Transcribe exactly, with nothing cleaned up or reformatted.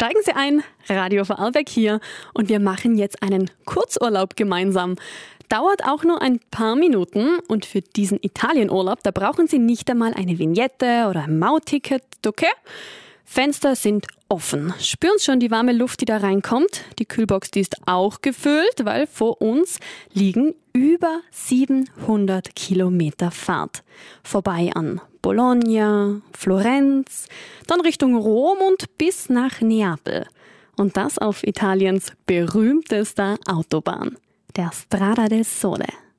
Steigen Sie ein, Radio Vorarlberg hier und wir machen jetzt einen Kurzurlaub gemeinsam. Dauert auch nur ein paar Minuten und für diesen Italienurlaub, da brauchen Sie nicht einmal eine Vignette oder ein Mautticket, okay? Fenster sind offen. Spüren schon die warme Luft, die da reinkommt? Die Kühlbox, die ist auch gefüllt, weil vor uns liegen über siebenhundert Kilometer Fahrt. Vorbei an Bologna, Florenz, dann Richtung Rom und bis nach Neapel. Und das auf Italiens berühmtester Autobahn, der Strada del Sole.